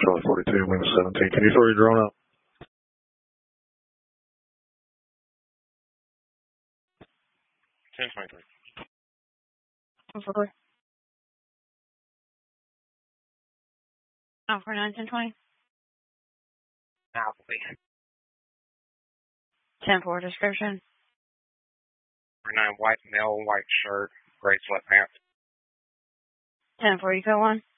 Charlie 42, Lima 17. Can you throw your drone up? Ten 23. 143. 949, 1020. Appleby. 10-4 description. 9 white male, white shirt, gray sweatpants. 10-4, you go on.